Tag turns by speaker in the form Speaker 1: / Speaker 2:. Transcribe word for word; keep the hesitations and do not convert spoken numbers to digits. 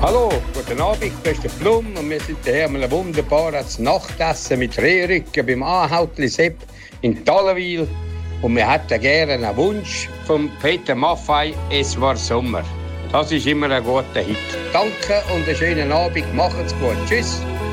Speaker 1: Hallo, guten Abend, das ist der Blum und wir sind hier an einem wunderbaren Nachtessen mit Rehrücken beim Anhautli Sepp in Tallenwil. Und wir hätten gerne einen Wunsch von Peter Maffay, es war Sommer. Das ist immer ein guter Hit. Danke und einen schönen Abend, macht's gut. Tschüss.